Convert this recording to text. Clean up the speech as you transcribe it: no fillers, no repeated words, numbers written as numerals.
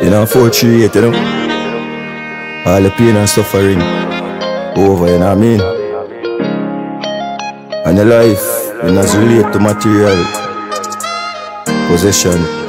You know, 438, you know. All the pain and suffering over, you know what I mean? And your life, you not relate to material possession.